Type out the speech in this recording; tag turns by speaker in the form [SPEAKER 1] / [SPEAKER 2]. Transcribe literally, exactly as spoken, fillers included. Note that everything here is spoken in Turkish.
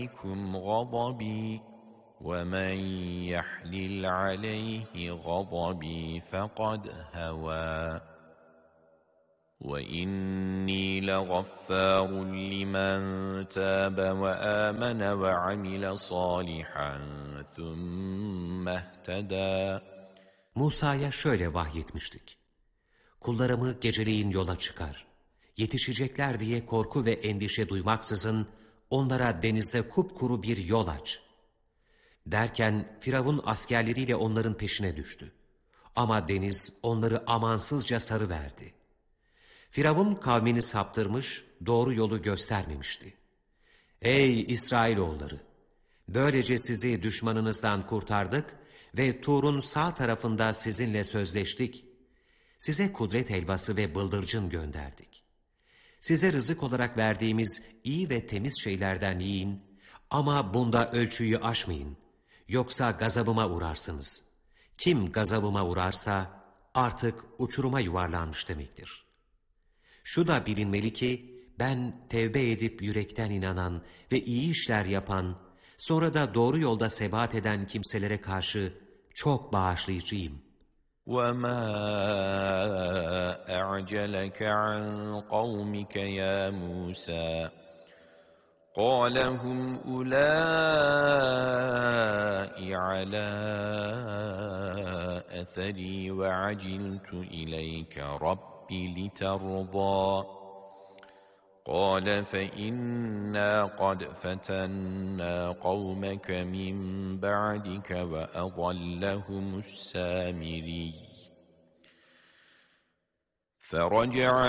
[SPEAKER 1] عليكم غضبي ومن يحلل عليه غضبي فقد هوى وإني لغفار لمن تاب وآمن وعمل صالحا ثم اهتدى.
[SPEAKER 2] Musa'ya şöyle vahyetmiştik. Kullarımı geceleyin yola çıkar. Yetişecekler diye korku ve endişe duymaksızın onlara denizde kupkuru bir yol aç. Derken Firavun askerleriyle onların peşine düştü. Ama deniz onları amansızca sarıverdi. Firavun kavmini saptırmış, doğru yolu göstermemişti. Ey İsrailoğulları! Böylece sizi düşmanınızdan kurtardık ve Tur'un sağ tarafında sizinle sözleştik. Size kudret helvası ve bıldırcın gönderdik. Size rızık olarak verdiğimiz iyi ve temiz şeylerden yiyin ama bunda ölçüyü aşmayın. Yoksa gazabıma uğrarsınız. Kim gazabıma uğrarsa artık uçuruma yuvarlanmış demektir. Şu da bilinmeli ki ben tevbe edip yürekten inanan ve iyi işler yapan, sonra da doğru yolda sebat eden kimselere karşı çok bağışlayıcıyım.
[SPEAKER 1] وَمَا أَعْجَلَكَ عَنْ قَوْمِكَ يَا مُوسَى قَالَ هُمْ أُولَٰئِ عَلَىٰ أَثَرِي وَعَجِلْتُ إِلَيْكَ رَبِّ لِتَرْضَىٰ قَالَ فَإِنَّا قَدْ فَتَنَّا قَوْمَكَ مِنْ بَعْدِكَ وَأَضَلَّهُمُ السَّامِرِيُّ فَرَجَعَ